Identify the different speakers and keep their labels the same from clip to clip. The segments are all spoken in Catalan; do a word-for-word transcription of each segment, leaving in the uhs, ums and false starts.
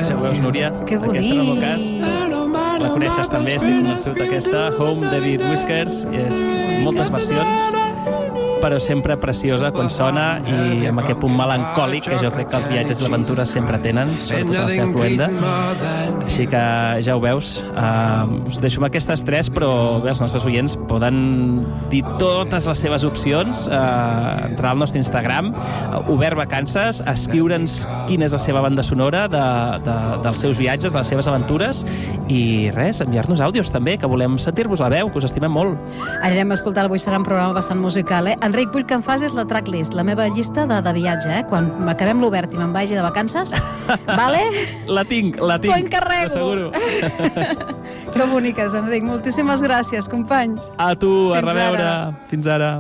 Speaker 1: Ja ho veus, Núria?
Speaker 2: Que bonic!
Speaker 1: Aquesta Ramocàs, la coneixes també, estic convençut, aquesta. Home, David Whiskers, és moltes versions, però sempre preciosa quan sona i amb aquest punt melancòlic que jo crec que els viatges i l'aventura sempre tenen, sobretot a la seva cloenda. Així que ja ho veus. Uh, us deixo amb aquestes tres, però bé, els nostres oients poden dir totes les seves opcions, uh, entrar al nostre Instagram, uh, Obert Vacances, escriure'ns quina és la seva banda sonora de, de, dels seus viatges, de les seves aventures, i res, enviar-nos àudios també, que volem sentir-vos la veu, que us estimem molt.
Speaker 2: Anirem a escoltar, avui serà un programa bastant musical, eh? Enric, vull que em facis la tracklist, la meva llista de, de viatge, eh? Quan acabem l'Obert i me'n vagi de vacances, vale?
Speaker 1: La tinc, la tinc.
Speaker 2: T'ho encarrego.
Speaker 1: T'asseguro.
Speaker 2: Que boniques, Enric. Moltíssimes gràcies, companys.
Speaker 1: A tu, a
Speaker 2: Fins
Speaker 1: reveure.
Speaker 2: ara.
Speaker 1: Fins ara.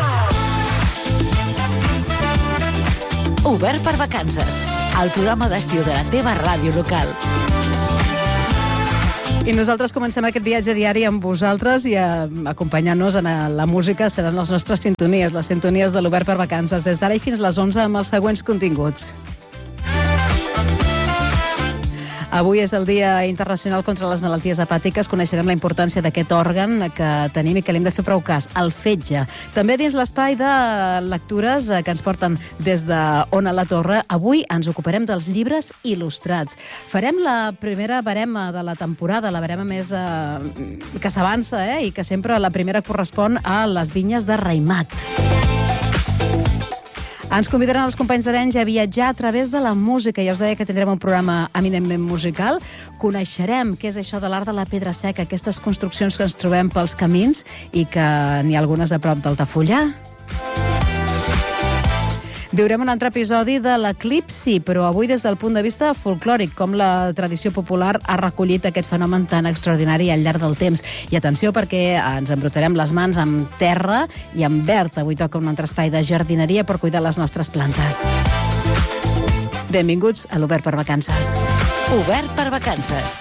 Speaker 3: Obert per vacances, el programa d'estiu de la teva ràdio local.
Speaker 2: I nosaltres comencem aquest viatge diari amb vosaltres i eh, acompanyant-nos en la música seran les nostres sintonies, les sintonies de l'Obert per Vacances, des d'ara i fins les onze amb els següents continguts. Avui és el Dia Internacional contra les Malalties Hepàtiques. Coneixerem la importància d'aquest òrgan que tenim i que li hem de fer prou cas, el fetge. També dins l'espai de lectures que ens porten des de Ona la Torre, avui ens ocuparem dels llibres il·lustrats. Farem la primera barema de la temporada, la barema més eh, que s'avança, eh, i que sempre la primera correspon a les vinyes de Raïmat. Ens convidaran els companys d'Arenys a viatjar a través de la música. Ja us deia que tindrem un programa eminentment musical. Coneixerem què és això de l'art de la pedra seca, aquestes construccions que ens trobem pels camins i que n'hi ha algunes a prop d'Altafulla. Viurem un altre episodi de l'eclipsi, però avui des del punt de vista folclòric, com la tradició popular ha recollit aquest fenomen tan extraordinari al llarg del temps. I atenció, perquè ens embrutarem les mans amb terra i amb verd. Avui toca un altre espai de jardineria per cuidar les nostres plantes. Benvinguts a l'Obert per Vacances.
Speaker 3: Obert per vacances.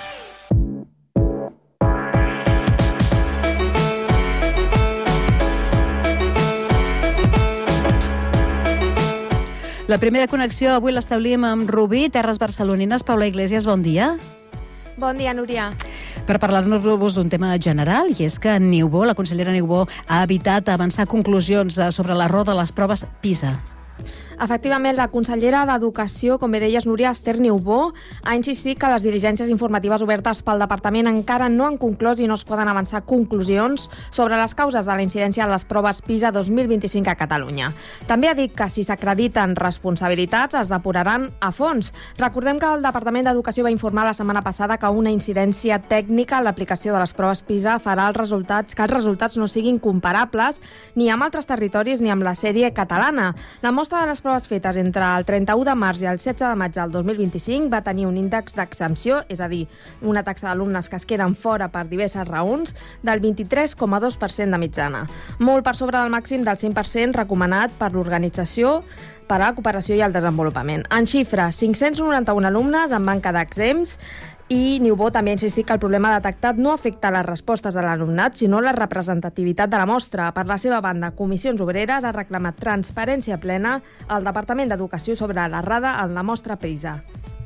Speaker 2: La primera connexió avui l'establim amb Rubí, terres barcelonines. Paula Iglesias, bon dia.
Speaker 4: Bon dia, Núria.
Speaker 2: Per parlar-nos d'un tema general, i és que Niubó, la consellera Niubó, ha evitat avançar conclusions sobre l'error de les proves PISA.
Speaker 4: Efectivament, la consellera d'Educació, com bé deies, Núria, Esther Niubó, ha insistit que les diligències informatives obertes pel departament encara no han conclòs i no es poden avançar conclusions sobre les causes de la incidència de les proves PISA dos mil vint-i-cinc a Catalunya. També ha dit que si s'acrediten responsabilitats es depuraran a fons. Recordem que el Departament d'Educació va informar la setmana passada que una incidència tècnica en l'aplicació de les proves PISA farà els resultats, que els resultats no siguin comparables ni amb altres territoris ni amb la sèrie catalana. La mostra de les proves fetes entre el trenta-u de març i el setze de maig del dos mil vint-i-cinc va tenir un índex d'exempció, és a dir, una taxa d'alumnes que es queden fora per diverses raons, del vint-i-tres coma dos per cent de mitjana. Molt per sobre del màxim del cent per cent recomanat per l'Organització per a la Cooperació i el Desenvolupament. En xifra, cinc-cents noranta-un alumnes en manca d'exems. I Niubó també ha insistit que el problema detectat no afecta les respostes de l'alumnat, sinó la representativitat de la mostra. Per la seva banda, Comissions Obreres ha reclamat transparència plena al Departament d'Educació sobre l'errada en la mostra PISA.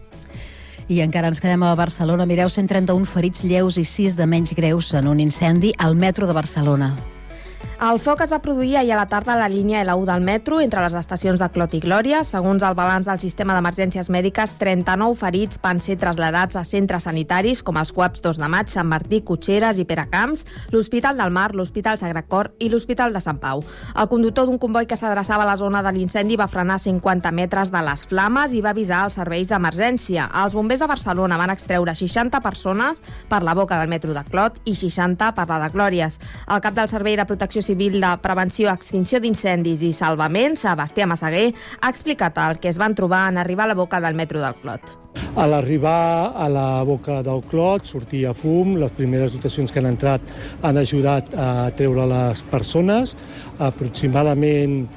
Speaker 2: I encara ens quedem a Barcelona. Mireu, cent trenta-un ferits lleus i sis de menys greus en un incendi al metro de Barcelona.
Speaker 4: El foc es va produir ahir a la tarda a la línia L u del metro entre les estacions de Clot i Glòria. Segons el balanç del sistema d'emergències mèdiques, trenta-nou ferits van ser traslladats a centres sanitaris com els C U A Ps dos de maig, Sant Martí, Cotxeres i Peracamps, l'Hospital del Mar, l'Hospital Sagrat Cor i l'Hospital de Sant Pau. El conductor d'un comboi que s'adreçava a la zona de l'incendi va frenar a cinquanta metres de les flames i va avisar els serveis d'emergència. Els bombers de Barcelona van extreure seixanta persones per la boca del metro de Clot i seixanta per la de Glòries. El cap del Servei de Protecció Civil de Prevenció, Extinció d'Incendis i Salvament, Sebastià Massaguer, ha explicat el que es van trobar en arribar a la boca del metro del Clot.
Speaker 5: A l'arribar a la boca del Clot sortia fum, les primeres dotacions que han entrat han ajudat a treure les persones, aproximadament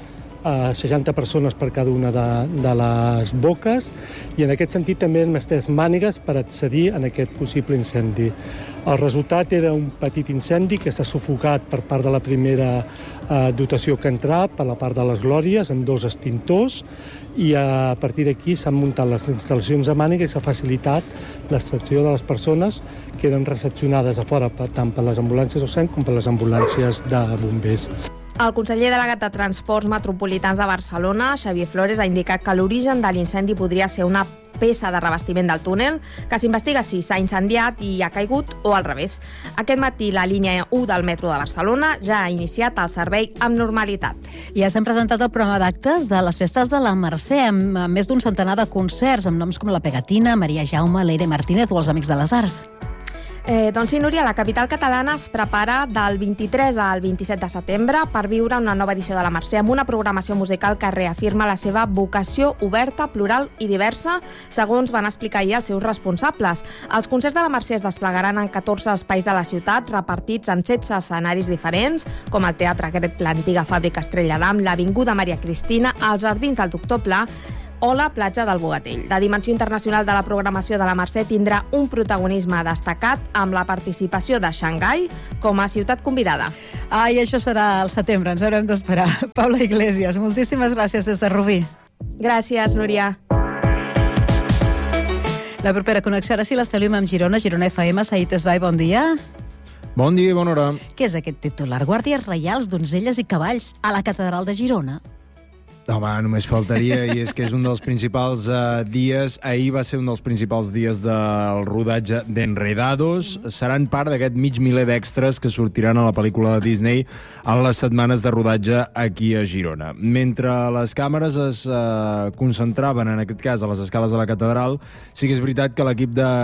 Speaker 5: eh, seixanta persones per cada una de, de les boques, i en aquest sentit també hem estès mànigues per accedir en aquest possible incendi. El resultat era un petit incendi que s'ha sufocat per part de la primera eh, dotació que ha entrat, per la part de les Glòries, en dos extintors, i a partir d'aquí s'han muntat les instal·lacions de màniga i s'ha facilitat l'extracció de les persones que eren recepcionades a fora tant per les ambulàncies O S E M com per les ambulàncies de bombers.
Speaker 4: El conseller delegat de Transports Metropolitans de Barcelona, Xavier Flores, ha indicat que l'origen de l'incendi podria ser una peça de revestiment del túnel, que s'investiga si s'ha incendiat i ha caigut o al revés. Aquest matí la línia u del metro de Barcelona ja ha iniciat el servei amb normalitat.
Speaker 2: Ja s'han presentat el programa d'actes de les festes de la Mercè, amb més d'un centenar de concerts, amb noms com la Pegatina, Maria Jaume, Leire Martínez o els Amics de les Arts.
Speaker 4: Eh, doncs sí, Núria, la capital catalana es prepara del vint-i-tres al vint-i-set de setembre per viure una nova edició de la Mercè amb una programació musical que reafirma la seva vocació oberta, plural i diversa, segons van explicar ahir els seus responsables. Els concerts de la Mercè es desplegaran en catorze espais de la ciutat, repartits en setze escenaris diferents, com el Teatre Gret, l'antiga fàbrica Estrella d'Am, l'Avinguda Maria Cristina, els Jardins del Doctor Pla o la platja del Bogatell. La dimensió internacional de la programació de la Mercè tindrà un protagonisme destacat amb la participació de Xangai com a ciutat convidada.
Speaker 2: Ai, això serà al setembre, ens haurem d'esperar. Paula Iglesias, moltíssimes gràcies des de Rubí.
Speaker 4: Gràcies, Núria.
Speaker 2: La propera connexió ara sí l'establim amb Girona, Girona F M. Saïd Esbai, bon dia.
Speaker 6: Bon dia i bona hora.
Speaker 2: Què és aquest titular? Guàrdies reials, donzelles i cavalls a la catedral de Girona.
Speaker 6: Home, només faltaria, i és que és un dels principals uh, dies, ahir va ser un dels principals dies del rodatge d'Enredados. Seran part d'aquest mig miler d'extras que sortiran a la pel·lícula de Disney en les setmanes de rodatge aquí a Girona. Mentre les càmeres es uh, concentraven, en aquest cas, a les escales de la catedral, sí que és veritat que l'equip de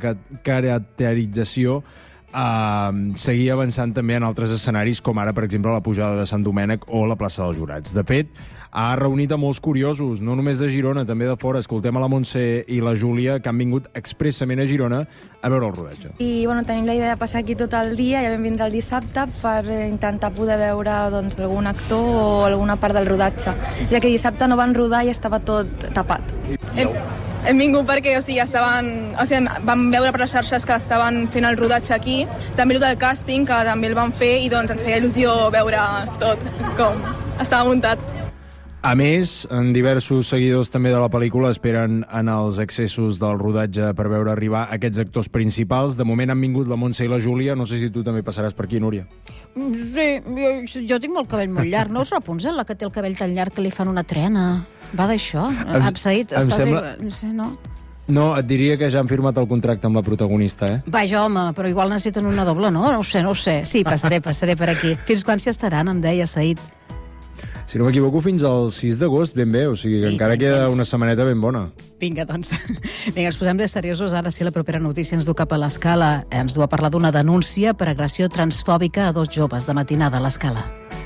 Speaker 6: caracterització Uh, seguia avançant també en altres escenaris, com ara, per exemple, la pujada de Sant Domènec o la plaça dels Jurats. De fet, ha reunit a molts curiosos, no només de Girona, també de fora. Escoltem a la Montse i la Júlia, que han vingut expressament a Girona a veure el rodatge.
Speaker 7: I bueno, tenim la idea de passar aquí tot el dia, ja vam vindre el dissabte per intentar poder veure doncs, algun actor o alguna part del rodatge, ja que dissabte no van rodar i estava tot tapat.
Speaker 8: Hem, hem vingut perquè o sigui, estaven, o sigui, vam veure per les xarxes que estaven fent el rodatge aquí, també el del càsting, que també el van fer, i doncs ens feia il·lusió veure tot com estava muntat.
Speaker 6: A més, en diversos seguidors també de la pel·lícula esperen en els accessos del rodatge per veure arribar aquests actors principals. De moment han vingut la Montse i la Júlia. No sé si tu també passaràs per aquí, Núria.
Speaker 2: Sí, jo, jo tinc el cabell molt llarg. No us Rapunzel, la que té el cabell tan llarg que li fan una trena? Va d'això? Absaït,
Speaker 6: em
Speaker 2: estàs...
Speaker 6: sembla-
Speaker 2: No sé, no?
Speaker 6: No, et diria que ja han firmat el contracte amb la protagonista, eh?
Speaker 2: Vaja, home, però igual necessiten una doble, no? No ho sé, no ho sé. Sí, passaré, passaré per aquí. Fins quan s'hi estaran, em deia, Saïd.
Speaker 6: Si no m'equivoco, fins al sis d'agost ben bé, o sigui que
Speaker 2: Sí,
Speaker 6: encara queda
Speaker 2: tranquils.
Speaker 6: una setmaneta ben bona.
Speaker 2: Vinga, doncs. Vinga, ens posem bé seriosos. Ara sí, la propera notícia ens du cap a l'Escala. Ens du a parlar d'una denúncia per agressió transfòbica a dos joves de matinada a l'Escala.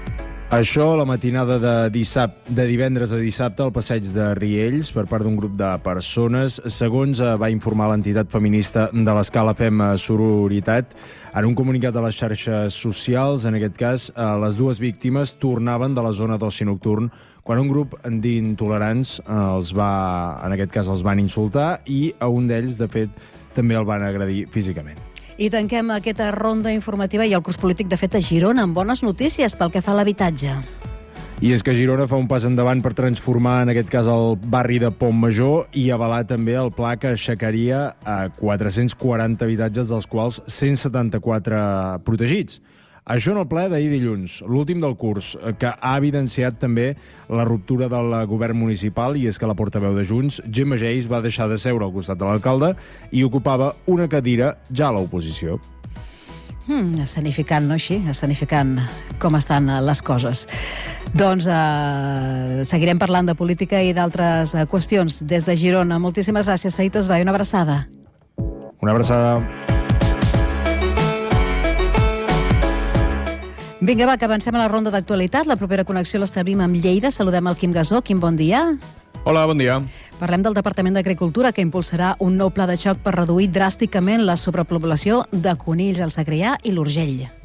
Speaker 6: Això, la matinada de, dissabte, de divendres a dissabte al passeig de Riells per part d'un grup de persones. Segons eh, va informar l'entitat feminista de l'Escala Fem Sororitat, en un comunicat a les xarxes socials, en aquest cas, eh, les dues víctimes tornaven de la zona d'oci nocturn quan un grup d'intolerants eh, els va, en aquest cas, els van insultar i a un d'ells, de fet, també el van agredir físicament.
Speaker 2: I tanquem aquesta ronda informativa i el curs polític, de fet, a Girona, amb bones notícies pel que fa a l'habitatge.
Speaker 6: I és que Girona fa un pas endavant per transformar, en aquest cas, el barri de Pont Major i avalar també el pla que aixecaria a quatre-cents quaranta habitatges, dels quals cent setanta-quatre protegits. Això en el ple d'ahir dilluns, l'últim del curs, que ha evidenciat també la ruptura del govern municipal, i és que la portaveu de Junts, Gemma Geis, va deixar de seure al costat de l'alcalde i ocupava una cadira ja a l'oposició.
Speaker 2: Hmm, escenificant, no així? Escenificant com estan eh, les coses. Doncs eh, seguirem parlant de política i d'altres eh, qüestions des de Girona. Moltíssimes gràcies, Saïd Esbai. Una abraçada.
Speaker 6: Una abraçada.
Speaker 2: Vinga, va, que avancem a la ronda d'actualitat. La propera connexió l'establim amb Lleida. Saludem el Quim Gasó. Quim, bon dia.
Speaker 9: Hola, bon dia.
Speaker 2: Parlem del Departament d'Agricultura, que impulsarà un nou pla de xoc per reduir dràsticament la sobrepoblació de conills al Segrià i l'Urgell.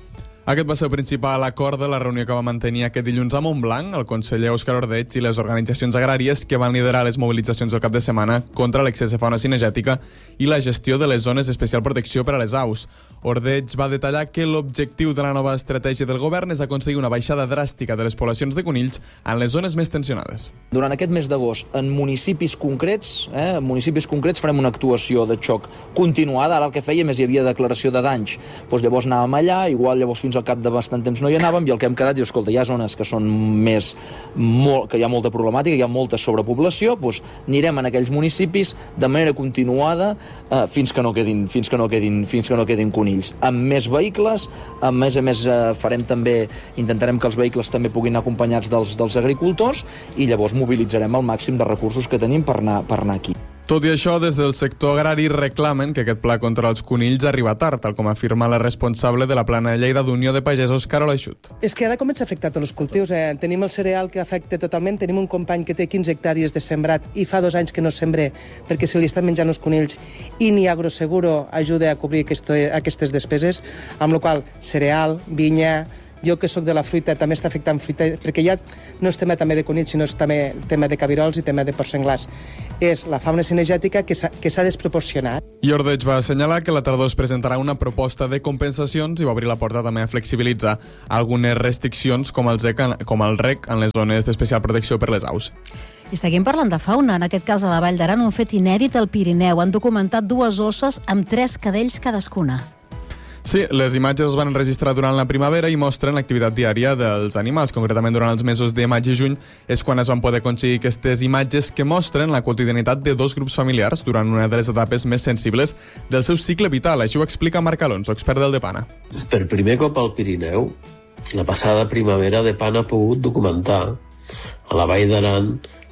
Speaker 9: Aquest va ser el principal acord de la reunió que va mantenir aquest dilluns a Montblanc, el conseller Òscar Ordeig i les organitzacions agràries que van liderar les mobilitzacions del cap de setmana contra l'excés de fauna cinegètica i la gestió de les zones d'especial protecció per a les aus. Ordeig va detallar que l'objectiu de la nova estratègia del govern és aconseguir una baixada dràstica de les poblacions de conills en les zones més tensionades.
Speaker 10: Durant aquest mes d'agost, en municipis concrets, eh, en municipis concrets farem una actuació de xoc continuada. Ara el que fèiem és hi havia declaració de danys. Doncs llavors anàvem allà, igual llavors fins al cap de bastant temps no hi anàvem, i el que hem quedat, diu, escolta, hi ha zones que són més, molt, que hi ha molta problemàtica, hi ha molta sobrepoblació, doncs anirem en aquells municipis de manera continuada eh, fins que no quedin, fins que no quedin, fins que no quedin conills. Amb més vehicles, a més a més eh, farem també, intentarem que els vehicles també puguin anar acompanyats dels, dels agricultors, i llavors mobilitzarem el màxim de recursos que tenim per anar, per anar aquí.
Speaker 9: Tot i això, des del sector agrari reclamen que aquest pla contra els conills arriba tard, tal com afirma la responsable de la plana de Lleida d'Unió de Pagesos, Carola Eixut.
Speaker 11: És que ara comença a afectar tots els cultius. Eh? Tenim el cereal que afecta totalment, tenim un company que té quinze hectàrees de sembrat i fa dos anys que no sembré perquè se li estan menjant els conills, i ni Agroseguro ajuda a cobrir aquest, aquestes despeses, amb la qual cereal, vinya... Jo, que sóc de la fruita, també està afectant fruita, perquè ja no és tema també de conills, sinó és també tema de cabirols i tema de porcs senglars. És la fauna cinegètica que s'ha desproporcionat.
Speaker 9: I Ordeig va assenyalar que la tardor es presentarà una proposta de compensacions i va obrir la porta també a flexibilitzar algunes restriccions com el, zec, com el rec en les zones d'especial protecció per les aus.
Speaker 2: I seguim parlant de fauna. En aquest cas, a la Vall d'Aran, un fet inèdit al Pirineu. Han documentat dues osses amb tres cadells cadascuna.
Speaker 9: Sí, les imatges es van enregistrar durant la primavera i mostren l'activitat diària dels animals. Concretament, durant els mesos de maig i juny és quan es van poder aconseguir aquestes imatges que mostren la quotidianitat de dos grups familiars durant una de les etapes més sensibles del seu cicle vital. Així ho explica Marc Alonso, expert del Depana.
Speaker 12: Per primer cop al Pirineu, la passada primavera Depana ha pogut documentar a la Vall d'Aran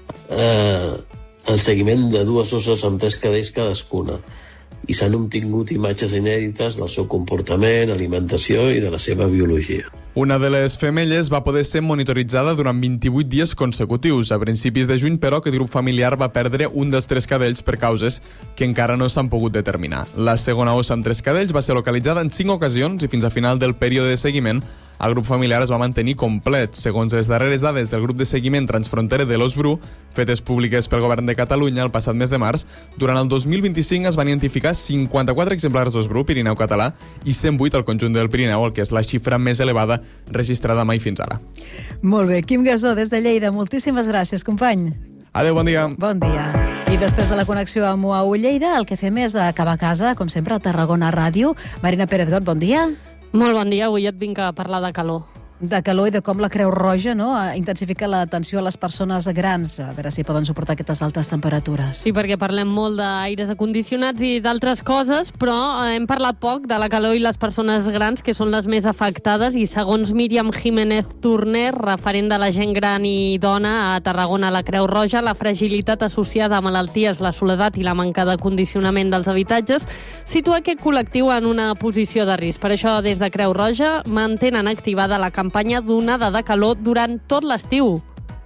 Speaker 12: eh, el seguiment de dues osses amb tres cadells cadascuna, i s'han obtingut imatges inèdites del seu comportament, alimentació i de la seva biologia.
Speaker 9: Una de les femelles va poder ser monitoritzada durant vint-i-vuit dies consecutius. A principis de juny, però, aquest grup familiar va perdre un dels tres cadells per causes que encara no s'han pogut determinar. La segona ossa amb tres cadells va ser localitzada en cinc ocasions i fins a final del període de seguiment el grup familiar es va mantenir complet. Segons les darreres dades del grup de seguiment transfronterer de l'Ós Bru, fetes públiques pel govern de Catalunya el passat mes de març, durant el dos mil vint-i-cinc es van identificar cinquanta-quatre exemplars d'Ós Bru Pirineu català i cent vuit al conjunt del Pirineu, el que és la xifra més elevada registrada mai fins ara.
Speaker 2: Molt bé. Quim Gasó, des de Lleida, moltíssimes gràcies, company.
Speaker 9: Adéu, bon dia.
Speaker 2: Bon dia. I després de la connexió amb U A U Lleida, el que fem és acabar a casa, com sempre, a Tarragona Ràdio. Marina Pérez-Got, bon dia.
Speaker 13: Molt bon dia, avui et vinc a parlar de calor.
Speaker 2: De calor i de com la Creu Roja, no?, intensifica l'atenció a les persones grans, a veure si poden suportar aquestes altes temperatures.
Speaker 13: Sí, perquè parlem molt d'aires acondicionats i d'altres coses, però hem parlat poc de la calor i les persones grans, que són les més afectades, i segons Míriam Jiménez Turner, referent de la gent gran i dona a Tarragona a la Creu Roja, la fragilitat associada a malalties, la soledat i la manca de condicionament dels habitatges situa aquest col·lectiu en una posició de risc. Per això, des de Creu Roja, mantenen activada la campanya d'onada de calor durant tot l'estiu.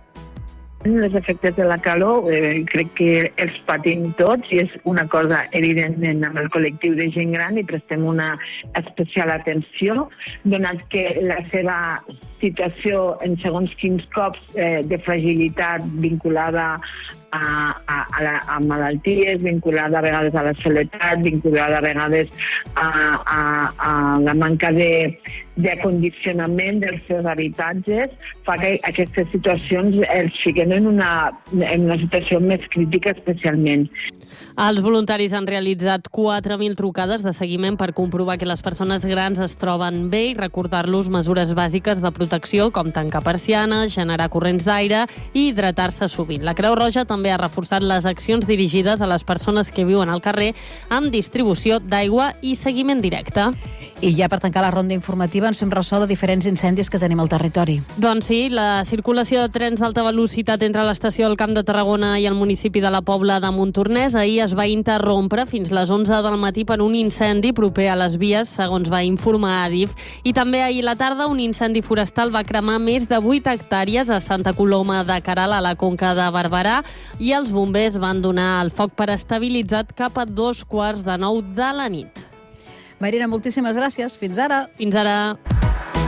Speaker 14: Els efectes de la calor eh, crec que els patim tots i és una cosa evidentment amb el col·lectiu de gent gran i prestem una especial atenció, donat que la seva situació en segons quins cops eh, de fragilitat vinculada a, a, a, la, a malalties, vinculada a vegades a la soledat, vinculada a vegades a, a, a la manca de d'acondicionament dels seus habitatges, fa que aquestes situacions els fiquen en una, en una situació més crítica especialment.
Speaker 13: Els voluntaris han realitzat quatre mil trucades de seguiment per comprovar que les persones grans es troben bé i recordar-los mesures bàsiques de protecció com tancar persianes, generar corrents d'aire i hidratar-se sovint. La Creu Roja també ha reforçat les accions dirigides a les persones que viuen al carrer amb distribució d'aigua i seguiment directe.
Speaker 2: I ja per tancar la ronda informativa ens fem ressò de diferents incendis que tenim al territori.
Speaker 13: Doncs sí, la circulació de trens d'alta velocitat entre l'estació del Camp de Tarragona i el municipi de la Pobla de Montornès ahir es va interrompre fins les onze del matí per un incendi proper a les vies, segons va informar Adif. I també ahir a la tarda un incendi forestal va cremar més de vuit hectàrees a Santa Coloma de Queralt, a la Conca de Barberà, i els bombers van donar el foc per estabilitzat cap a dos quarts de nou de la nit.
Speaker 2: Marina, moltíssimes gràcies. Fins ara.
Speaker 13: Fins ara.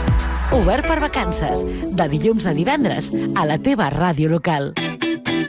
Speaker 3: Obert per vacances, de dilluns a divendres, a la teva ràdio local.